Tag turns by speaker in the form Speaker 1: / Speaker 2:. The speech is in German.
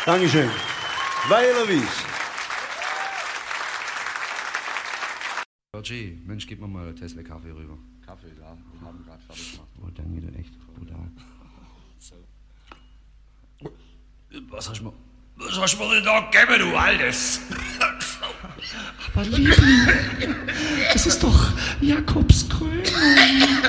Speaker 1: Dankeschön. Weilerwies.
Speaker 2: Georgie, Mensch, gib mir mal einen Tesla Kaffee rüber.
Speaker 3: Kaffee, ja. Wir haben gerade fertig gemacht.
Speaker 2: Oh, danke, du echt brutal.
Speaker 3: So.
Speaker 2: Was hast du mir denn da gegeben, du Altes?
Speaker 4: Aber Liebling, das ist doch Jakobskrönung.